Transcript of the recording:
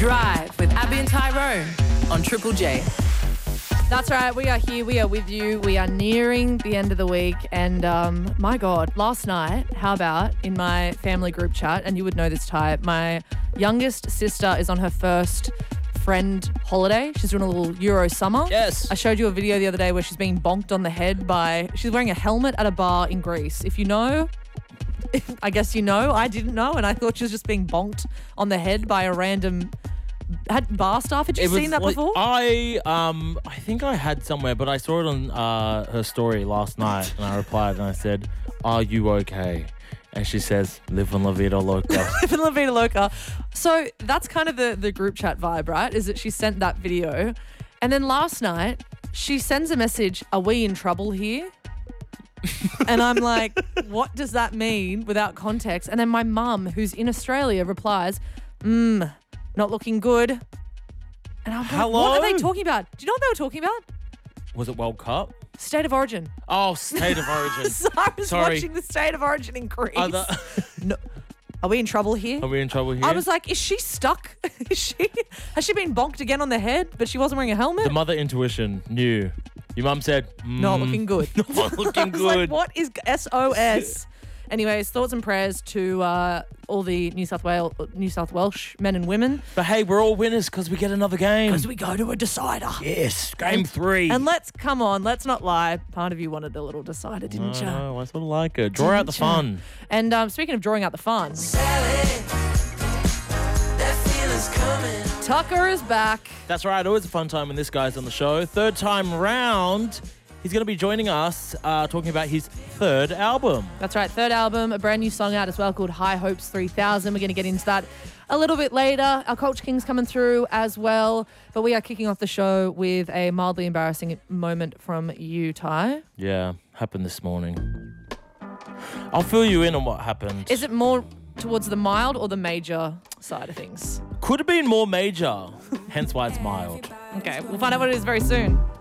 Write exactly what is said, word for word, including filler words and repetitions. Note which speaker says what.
Speaker 1: Drive with Abby and Tyrone on Triple J.
Speaker 2: That's right. We are here. We are with you. We are nearing the end of the week. And um, my God, last night, how about in my family group chat, and you would know this, Ty, my youngest sister is on her first friend holiday. She's doing a little Euro summer.
Speaker 3: Yes.
Speaker 2: I showed you a video the other day where she's being bonked on the head by, she's wearing a helmet at a bar in Greece. If you know, I guess you know. I didn't know, and I thought she was just being bonked on the head by a random had bar staff. Had you
Speaker 3: It was
Speaker 2: seen that
Speaker 3: like-
Speaker 2: before?
Speaker 3: I um I think I had somewhere, but I saw it on uh, her story last night, and I replied and I said, "Are you okay?" And she says, "Live in la vida loca."
Speaker 2: Living La Vida Loca. So that's kind of the, the group chat vibe, right? Is that she sent that video. And then last night, she sends a message, "Are we in trouble here?" And I'm like, what does that mean without context? And then my mum, who's in Australia, replies, mm, not looking good. And I'm like,
Speaker 3: Hello?
Speaker 2: what are they talking about? Do you know what they were talking about?
Speaker 3: Was it World Cup?
Speaker 2: State of Origin.
Speaker 3: Oh, State of Origin.
Speaker 2: So I was
Speaker 3: Sorry.
Speaker 2: watching the State of Origin in Greece.
Speaker 3: Are, the-
Speaker 2: No. Are we in trouble here?
Speaker 3: Are we in trouble here?
Speaker 2: I was like, is she stuck? Is she has she been bonked again on the head, but she wasn't wearing a helmet?
Speaker 3: the mother intuition knew. Your mum said, mm,
Speaker 2: Not looking good.
Speaker 3: Not looking
Speaker 2: I was
Speaker 3: good.
Speaker 2: like, what is S O S? Anyways, thoughts and prayers to uh, all the New South Wales, New South Welsh men and women.
Speaker 3: But hey, we're all winners because we get another game.
Speaker 2: Because we go to a decider.
Speaker 3: Yes, game three.
Speaker 2: And let's, come on, let's not lie. Part of you wanted a little decider, didn't you?
Speaker 3: Oh, I sort of like it. Draw out the
Speaker 2: Didn't ya?
Speaker 3: fun.
Speaker 2: And um, speaking of drawing out the fun, Tucker is back.
Speaker 3: That's right. Always a fun time when this guy's on the show. Third time round, he's going to be joining us uh, talking about his third album.
Speaker 2: That's right, third album, a brand new song out as well called High Hopes three thousand. We're going to get into that a little bit later. Our Culture King's coming through as well. But we are kicking off the show with a mildly embarrassing moment from you, Ty.
Speaker 3: Yeah, happened this morning. I'll fill you in on what happened.
Speaker 2: Is it more towards the mild or the major side of things?
Speaker 3: Could have been more major, hence why it's mild.
Speaker 2: Okay, we'll find out what it is very soon.